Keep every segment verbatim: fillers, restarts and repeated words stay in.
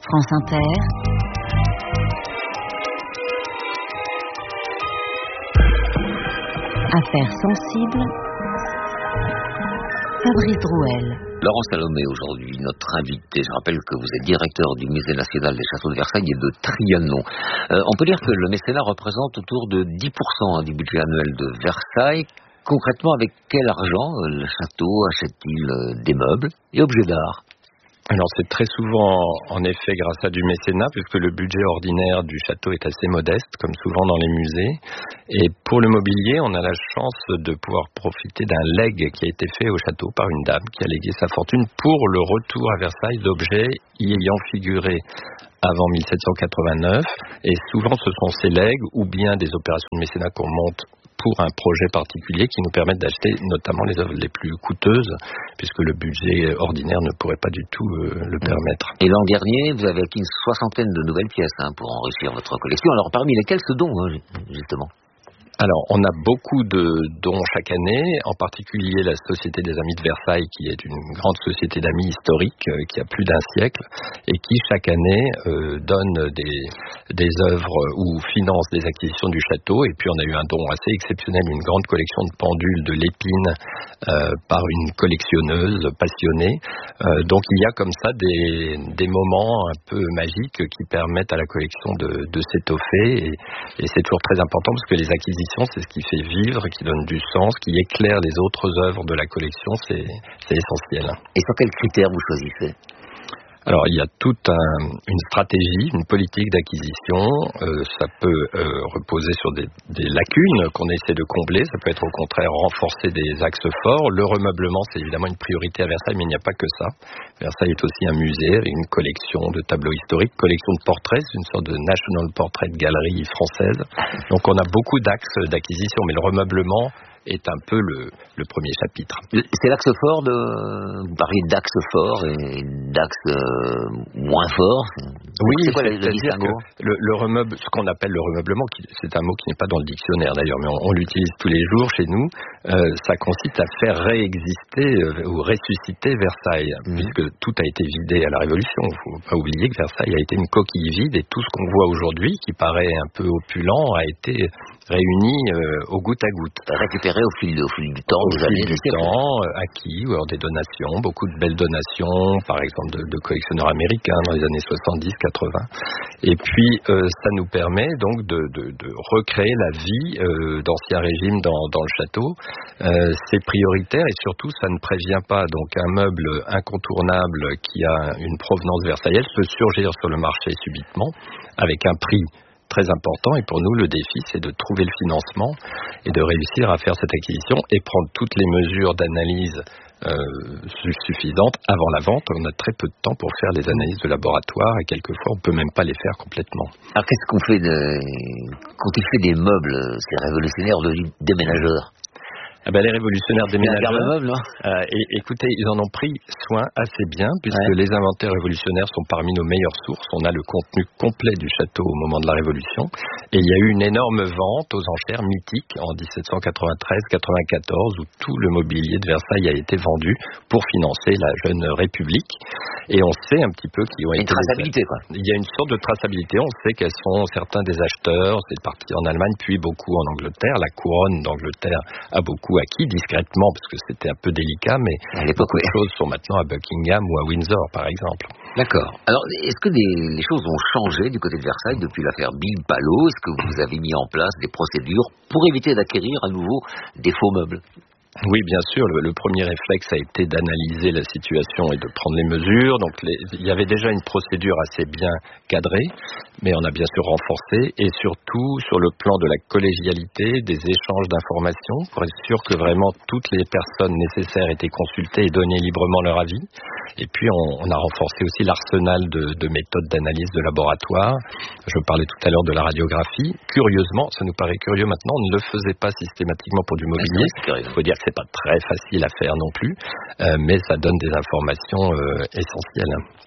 France Inter. Affaires sensibles. Fabrice Drouel. Laurent Salomé, aujourd'hui, notre invité. Je rappelle que vous êtes directeur du Musée national des châteaux de Versailles et de Trianon. Euh, on peut dire que le mécénat représente autour de dix pour cent du budget annuel de Versailles. Concrètement, avec quel argent euh, le château achète-t-il euh, des meubles et objets d'art ? Alors c'est très souvent en effet grâce à du mécénat, puisque le budget ordinaire du château est assez modeste, comme souvent dans les musées. Et pour le mobilier, on a la chance de pouvoir profiter d'un legs qui a été fait au château par une dame qui a légué sa fortune pour le retour à Versailles d'objets y ayant figuré avant dix-sept cent quatre-vingt-neuf. Et souvent ce sont ces legs ou bien des opérations de mécénat qu'on monte pour un projet particulier qui nous permettent d'acheter notamment les œuvres les plus coûteuses, puisque le budget ordinaire ne pourrait pas du tout euh, le permettre. Et l'an dernier, vous avez acquis une soixantaine de nouvelles pièces hein, pour enrichir votre collection. Alors parmi lesquelles ce don, hein, justement ? Alors, on a beaucoup de dons chaque année, en particulier la Société des Amis de Versailles, qui est une grande société d'amis historique, euh, qui a plus d'un siècle, et qui chaque année euh, donne des, des œuvres ou finance des acquisitions du château. Et puis on a eu un don assez exceptionnel, une grande collection de pendules de l'Épine euh, par une collectionneuse passionnée. Euh, donc il y a comme ça des, des moments un peu magiques qui permettent à la collection de, de s'étoffer, et, et c'est toujours très important parce que les acquisitions, c'est ce qui fait vivre, qui donne du sens, qui éclaire les autres œuvres de la collection, c'est, c'est essentiel. Et sur quels critères vous choisissez ? Alors, il y a toute un, une stratégie, une politique d'acquisition. Euh, ça peut euh, reposer sur des, des lacunes qu'on essaie de combler. Ça peut être au contraire renforcer des axes forts. Le remeublement, c'est évidemment une priorité à Versailles, mais il n'y a pas que ça. Versailles est aussi un musée avec une collection de tableaux historiques, collection de portraits. C'est une sorte de National Portrait Gallery française. Donc, on a beaucoup d'axes d'acquisition, mais le remeublement est un peu le, le premier chapitre. C'est l'axe fort de... Vous parliez d'axe fort et d'axe euh, moins fort. Oui, c'est quoi c'est, le, le c'est-à-dire que le, le remeuble, ce qu'on appelle le remeublement, qui, c'est un mot qui n'est pas dans le dictionnaire d'ailleurs, mais on, on l'utilise tous les jours chez nous, euh, ça consiste à faire réexister euh, ou ressusciter Versailles, mmh. puisque tout a été vidé à la Révolution. Il ne faut pas oublier que Versailles a été une coquille vide, et tout ce qu'on voit aujourd'hui, qui paraît un peu opulent, a été réuni euh, au goutte à goutte. Récupéré au fil, au fil du temps, au des fil années, du temps, euh, acquis, ou alors des donations, beaucoup de belles donations, par exemple de, de collectionneurs américains dans les années soixante-dix quatre-vingts. Et puis, euh, ça nous permet donc de, de, de recréer la vie euh, d'Ancien Régime dans, dans le château. Euh, c'est prioritaire, et surtout, ça ne prévient pas. Donc, un meuble incontournable qui a une provenance versaillaise peut surgir sur le marché subitement, avec un prix très important, et pour nous le défi c'est de trouver le financement et de réussir à faire cette acquisition et prendre toutes les mesures d'analyse euh, suffisantes avant la vente. On a très peu de temps pour faire les analyses de laboratoire, et quelquefois on peut même pas les faire complètement. Alors qu'est-ce qu'on fait de... quand il fait des meubles, ces révolutionnaires devenus déménageurs? Ah ben, les révolutionnaires déménageurs, meuble, euh, et, écoutez, ils en ont pris soin assez bien, puisque ouais. les inventaires révolutionnaires sont parmi nos meilleures sources. On a le contenu complet du château au moment de la Révolution. Et il y a eu une énorme vente aux enchères mythique en dix-sept cent quatre-vingt-treize quatre-vingt-quatorze, où tout le mobilier de Versailles a été vendu pour financer la jeune République. Et on sait un petit peu qui ont été... Une traçabilité, quoi. Il y a une sorte de traçabilité. On sait quels sont certains des acheteurs. C'est parti en Allemagne, puis beaucoup en Angleterre. La couronne d'Angleterre a beaucoup acquis discrètement, parce que c'était un peu délicat, mais à l'époque, beaucoup oui. de choses sont maintenant à Buckingham ou à Windsor, par exemple. D'accord. Alors, est-ce que des, les choses ont changé du côté de Versailles depuis l'affaire Bill Palot? Est-ce que vous avez mis en place des procédures pour éviter d'acquérir à nouveau des faux meubles? Oui, bien sûr. Le, le premier réflexe a été d'analyser la situation et de prendre les mesures. Donc, les, il y avait déjà une procédure assez bien cadrée, mais on a bien sûr renforcé, et surtout sur le plan de la collégialité, des échanges d'informations, pour être sûr que vraiment toutes les personnes nécessaires étaient consultées et donnaient librement leur avis. Et puis, on, on a renforcé aussi l'arsenal de, de méthodes d'analyse de laboratoire. Je parlais tout à l'heure de la radiographie. Curieusement, ça nous paraît curieux maintenant, on ne le faisait pas systématiquement pour du mobilier. Il faut dire que c'est pas très facile à faire non plus, euh, mais ça donne des informations euh, essentielles.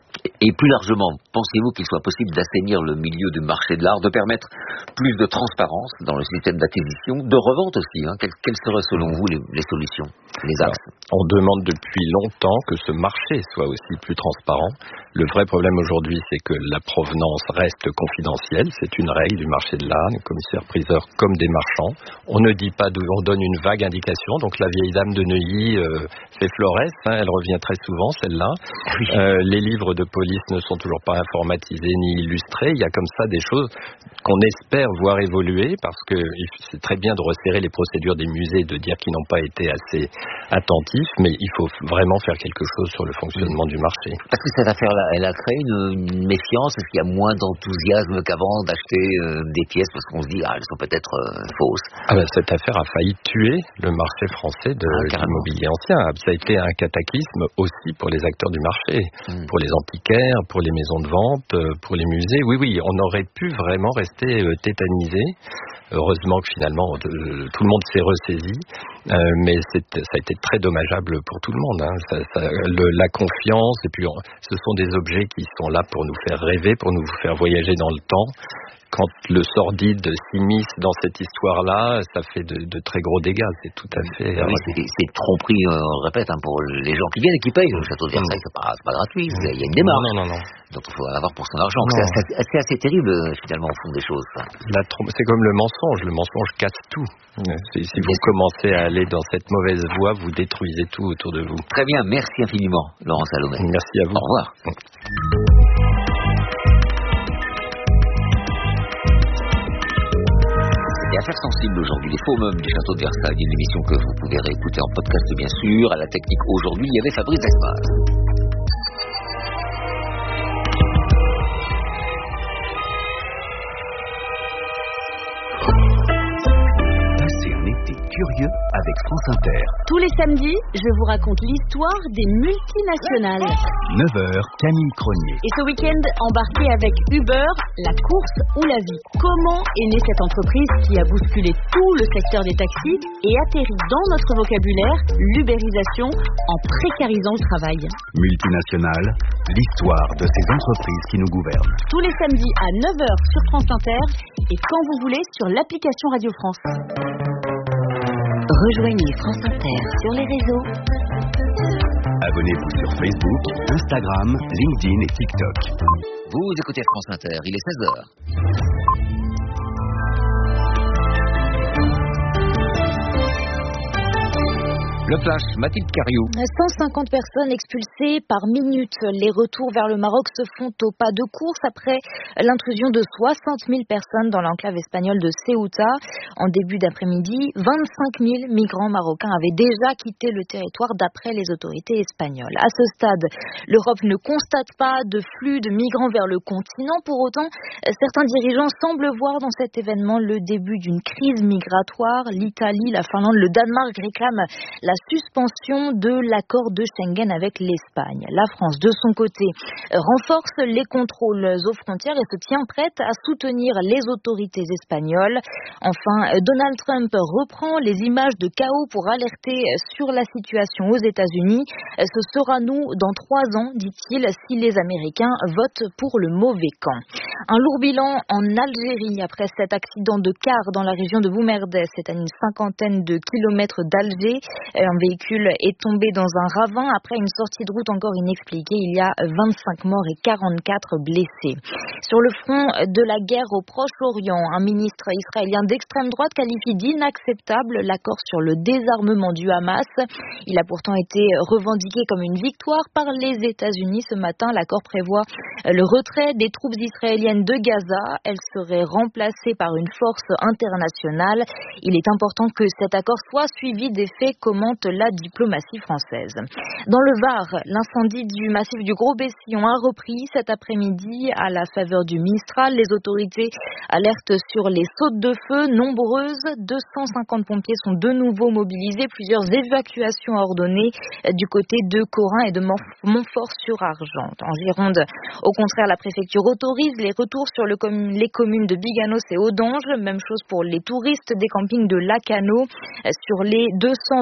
Et plus largement, pensez-vous qu'il soit possible d'assainir le milieu du marché de l'art, de permettre plus de transparence dans le système d'acquisition, de revente aussi, hein? Quelles, quelles seraient selon vous les, les solutions, les axes? Alors, on demande depuis longtemps que ce marché soit aussi plus transparent. Le vrai problème aujourd'hui, c'est que la provenance reste confidentielle. C'est une règle du marché de l'art, les commissaires-priseurs comme des marchands. On ne dit pas, de, on donne une vague indication. Donc la vieille dame de Neuilly euh, fait Florès, hein, elle revient très souvent, celle-là. Oui. Euh, les livres de police ne sont toujours pas informatisés ni illustrés. Il y a comme ça des choses qu'on espère voir évoluer, parce que c'est très bien de resserrer les procédures des musées, de dire qu'ils n'ont pas été assez attentifs, mais il faut vraiment faire quelque chose sur le fonctionnement du marché. Parce que cette affaire-là, elle a créé une, une méfiance. Est-ce qu'il y a moins d'enthousiasme qu'avant d'acheter euh, des pièces parce qu'on se dit ah, elles sont peut-être euh, fausses? Ah ben, cette affaire a failli tuer le marché français de ah, l'immobilier ancien. Ça a été un cataclysme aussi pour les acteurs du marché, mmh. pour les antiquaires, pour les maisons de vente, pour les musées. Oui, oui, on aurait pu vraiment rester euh, tétanisé. Heureusement que finalement euh, tout le monde s'est ressaisi, euh, mais c'est, ça a été très dommageable pour tout le monde. Hein. Ça, ça, le, la confiance, et puis on, ce sont des objets qui sont là pour nous faire rêver, pour nous faire voyager dans le temps. Quand le sordide s'immisce dans cette histoire-là, ça fait de, de très gros dégâts. C'est tout à fait... Oui, c'est, c'est tromperie, euh, on répète, hein, pour les gens qui viennent et qui payent. Le château de Versailles, c'est pas, c'est pas gratuit, il y a une démarche. Non, non, non. Donc il faut en avoir pour son argent. C'est assez, c'est assez terrible, finalement, au fond des choses. Ça. La trompe, c'est comme le mensonge. Le mensonge casse tout. C'est, si vous commencez à aller dans cette mauvaise voie, vous détruisez tout autour de vous. Très bien, merci infiniment, Laurent Salomé. Merci à vous. Au revoir. Et affaires sensibles aujourd'hui, les faux meubles du château de Versailles, une émission que vous pouvez réécouter en podcast bien sûr. À la technique aujourd'hui, il y avait Fabrice Desmas. Curieux avec France Inter. Tous les samedis, je vous raconte l'histoire des multinationales. neuf heures, Camille Cronier. Et ce week-end, embarqué avec Uber, la course ou la vie. Comment est née cette entreprise qui a bousculé tout le secteur des taxis et atterrit dans notre vocabulaire l'ubérisation en précarisant le travail. Multinationales, l'histoire de ces entreprises qui nous gouvernent. Tous les samedis à neuf heures sur France Inter et quand vous voulez sur l'application Radio France. Rejoignez France Inter sur les réseaux. Abonnez-vous sur Facebook, Instagram, LinkedIn et TikTok. Vous écoutez France Inter, il est seize heures. Le flash, Mathilde Cariou. cent cinquante personnes expulsées par minute. Les retours vers le Maroc se font au pas de course après l'intrusion de soixante mille personnes dans l'enclave espagnole de Ceuta. En début d'après-midi, vingt-cinq mille migrants marocains avaient déjà quitté le territoire d'après les autorités espagnoles. À ce stade, l'Europe ne constate pas de flux de migrants vers le continent. Pour autant, certains dirigeants semblent voir dans cet événement le début d'une crise migratoire. L'Italie, la Finlande, le Danemark réclament la suspension de l'accord de Schengen avec l'Espagne. La France, de son côté, renforce les contrôles aux frontières et se tient prête à soutenir les autorités espagnoles. Enfin, Donald Trump reprend les images de chaos pour alerter sur la situation aux États-Unis. Ce sera nous dans trois ans, dit-il, si les Américains votent pour le mauvais camp. Un lourd bilan en Algérie après cet accident de car dans la région de Boumerdès. C'est à une cinquantaine de kilomètres d'Alger. Un véhicule est tombé dans un ravin après une sortie de route encore inexpliquée. Il y a vingt-cinq morts et quarante-quatre blessés. Sur le front de la guerre au Proche-Orient, un ministre israélien d'extrême droite qualifie d'inacceptable l'accord sur le désarmement du Hamas. Il a pourtant été revendiqué comme une victoire par les États-Unis. Ce matin, l'accord prévoit le retrait des troupes israéliennes de Gaza. Elles seraient remplacées par une force internationale. Il est important que cet accord soit suivi des faits, commente la diplomatie française. Dans le Var, l'incendie du massif du Gros-Bessillon a repris cet après-midi à la faveur du Mistral. Les autorités alertent sur les sautes de feu nombreuses. deux cent cinquante pompiers sont de nouveau mobilisés. Plusieurs évacuations ordonnées du côté de Corin et de Montfort-sur-Argent. En Gironde, au contraire, la préfecture autorise les retours sur le com- les communes de Biganos et Audange. Même chose pour les touristes des campings de Lacano. Sur les deux cent vingt mille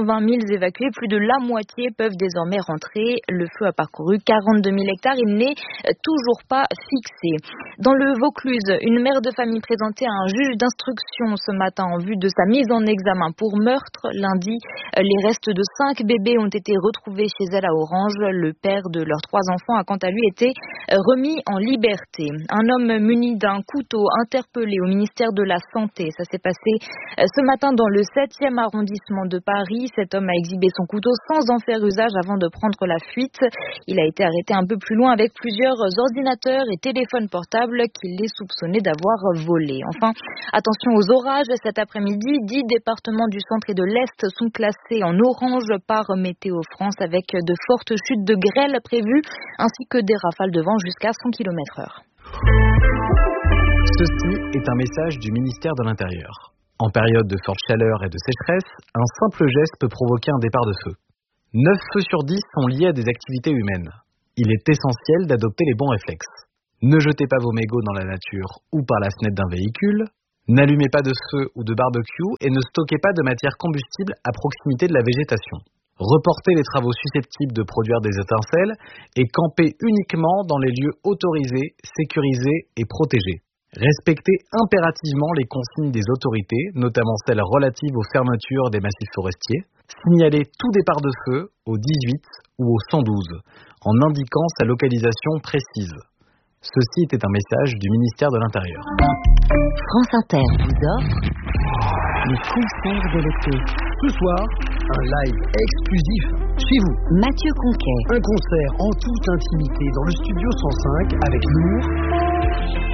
évacués, plus de la moitié peuvent désormais rentrer. Le feu a parcouru quarante-deux mille hectares. Il n'est toujours pas fixé. Dans le Vaucluse, une mère de famille présentée à un juge d'instruction ce matin en vue de sa mise en examen pour meurtre. Lundi, les restes de cinq bébés ont été retrouvés chez elle à Orange. Le père de leurs trois enfants a quant à lui été remis en liberté. Un homme muni d'un couteau interpellé au ministère de la Santé. Ça s'est passé ce matin dans le septième arrondissement de Paris. Cet homme a exhibé son couteau sans en faire usage avant de prendre la fuite. Il a été arrêté un peu plus loin avec plusieurs ordinateurs et téléphones portables qu'il est soupçonné d'avoir volés. Enfin, attention aux orages. Cet après-midi, dix départements du centre et de l'Est sont classés en orange par Météo France avec de fortes chutes de grêle prévues ainsi que des rafales de vent jusqu'à cent kilomètres heure. Ceci est un message du ministère de l'Intérieur. En période de forte chaleur et de sécheresse, un simple geste peut provoquer un départ de feu. neuf feux sur dix sont liés à des activités humaines. Il est essentiel d'adopter les bons réflexes. Ne jetez pas vos mégots dans la nature ou par la fenêtre d'un véhicule. N'allumez pas de feu ou de barbecue et ne stockez pas de matière combustible à proximité de la végétation. Reportez les travaux susceptibles de produire des étincelles et campez uniquement dans les lieux autorisés, sécurisés et protégés. Respectez impérativement les consignes des autorités, notamment celles relatives aux fermetures des massifs forestiers. Signalez tout départ de feu au dix-huit ou au cent douze, en indiquant sa localisation précise. Ceci était un message du ministère de l'Intérieur. France Inter vous offre le concert de l'été. Ce soir, un live exclusif chez vous. Mathieu Conquet. Un concert en toute intimité dans le studio cent cinq avec l'humour